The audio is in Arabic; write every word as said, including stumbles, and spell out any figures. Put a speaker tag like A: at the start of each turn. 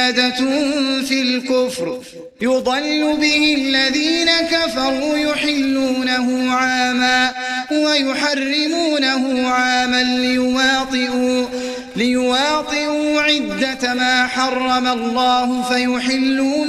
A: زيادة في الكفر يضل به الذين كفروا يحلونه عاما ويحرمونه عاما ليواطئوا, ليواطئوا عدة ما حرم الله فيحلون